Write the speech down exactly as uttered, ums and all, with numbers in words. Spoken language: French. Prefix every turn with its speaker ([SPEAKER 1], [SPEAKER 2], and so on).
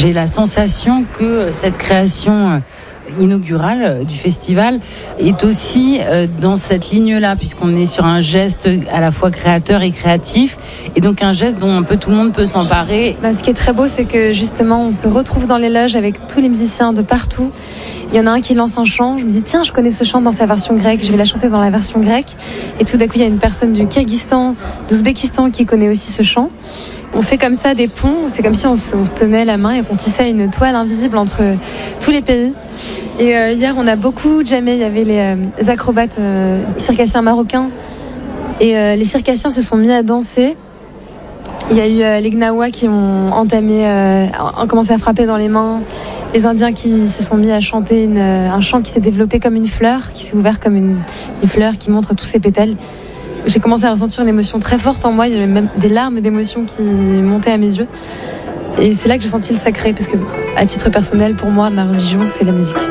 [SPEAKER 1] j'ai la sensation que cette création inaugurale du festival est aussi euh, dans cette ligne-là, puisqu'on est sur un geste à la fois créateur et créatif, et donc un geste dont un peu tout le monde peut s'emparer.
[SPEAKER 2] Bah, ce qui est très beau, c'est que justement on se retrouve dans les loges avec tous les musiciens de partout. Il y en a un qui lance un chant, je me dis tiens, je connais ce chant dans sa version grecque, je vais la chanter dans la version grecque, et tout d'un coup il y a une personne du Kyrgyzstan, d'Ouzbékistan qui connaît aussi ce chant. On fait comme ça des ponts, c'est comme si on se, on se tenait la main et qu'on tissait une toile invisible entre tous les pays. Et euh, hier, on a beaucoup jammé, il y avait les, euh, les acrobates euh, circassiens marocains. Et euh, les circassiens se sont mis à danser. Il y a eu euh, les Gnawa qui ont entamé, euh, ont commencé à frapper dans les mains. Les Indiens qui se sont mis à chanter une, un chant qui s'est développé comme une fleur, qui s'est ouvert comme une, une fleur qui montre tous ses pétales. J'ai commencé à ressentir une émotion très forte en moi, il y avait même des larmes d'émotion qui montaient à mes yeux. Et c'est là que j'ai senti le sacré, parce que, à titre personnel, pour moi, ma religion, c'est la musique.